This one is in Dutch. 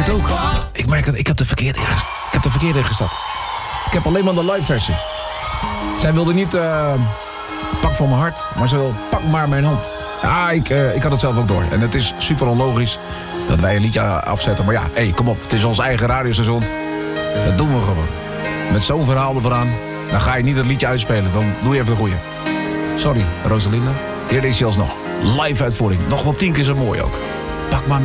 het ook. Ik merk dat ik heb de verkeerde ingesteld. Ik heb alleen maar de live versie. Zij wilde niet pak voor mijn hart, maar ze wil pak maar mijn hand. Ja, ik had het zelf ook door. En het is super onlogisch dat wij een liedje afzetten. Maar ja, hey, kom op, het is ons eigen radiostation. Dat doen we gewoon. Met zo'n verhaal ervooraan, dan ga je niet het liedje uitspelen. Dan doe je even de goeie. Sorry, Rosalinda. Hier is je alsnog. Live uitvoering. Nog wel 10 keer zo mooi ook. Pak maar